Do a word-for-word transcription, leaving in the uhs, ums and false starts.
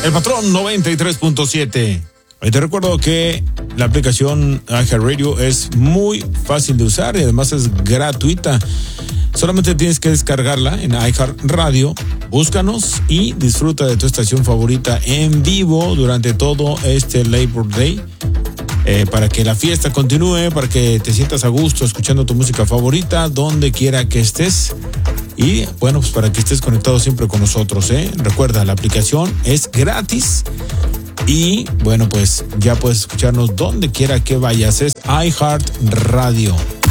El Patrón noventa y tres punto siete. Hoy te recuerdo que la aplicación iHeartRadio es muy fácil de usar y además es gratuita. Solamente tienes que descargarla en iHeartRadio, búscanos y disfruta de tu estación favorita en vivo durante todo este Labor Day. Eh, para que la fiesta continúe, para que te sientas a gusto escuchando tu música favorita, donde quiera que estés. Y bueno, pues para que estés conectado siempre con nosotros, ¿eh? Recuerda, la aplicación es gratis. Y bueno, pues ya puedes escucharnos donde quiera que vayas. Es iHeartRadio.